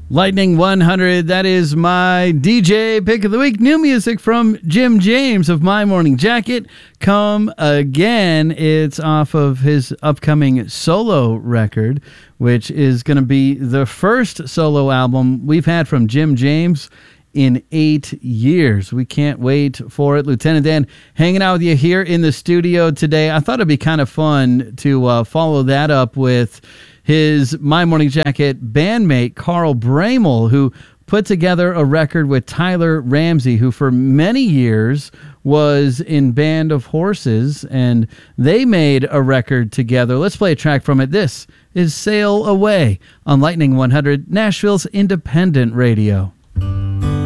Lightning 100, that is my DJ pick of the week. New music from Jim James of My Morning Jacket. Come Again. It's off of his upcoming solo record, which is going to be the first solo album we've had from Jim James in 8 years. We can't wait for it. Lieutenant Dan hanging out with you here in the studio today. I thought it'd be kind of fun to follow that up with his My Morning Jacket bandmate, Carl Bramel, who put together a record with Tyler Ramsey, who for many years was in Band of Horses, and they made a record together. Let's play a track from it. This is Sail Away on Lightning 100, Nashville's independent radio.